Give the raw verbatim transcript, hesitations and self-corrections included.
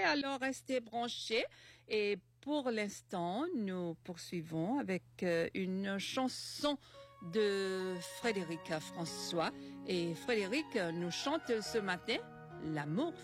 alors restez branchés. Et pour l'instant, nous poursuivons avec euh, une chanson de Frédéric François. Et Frédéric nous chante ce matin « L'amour fou ».